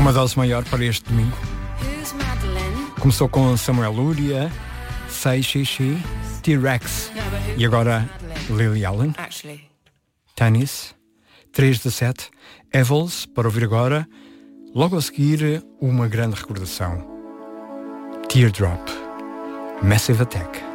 Uma dose maior para este domingo. Começou com Samuel Luria, Say Xixi, T-Rex e agora Lily Allen, Tanis, 3/17, Evils, para ouvir agora. Logo a seguir, uma grande recordação. Teardrop, Massive Attack.